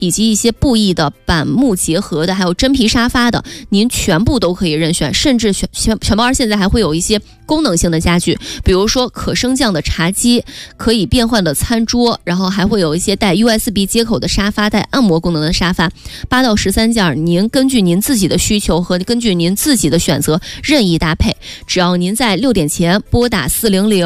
以及一些布艺的板木结合的，还有真皮沙发的，您全部都可以任选，甚至全包现在还会有一些功能性的家具，比如说可升降的茶几，可以变换的餐桌，然后还会有一些带 USB 接口的沙发，带按摩功能的沙发，8到13件，您根据您自己的需求和根据您自己的选择任意搭配，只要您在6点前拨打400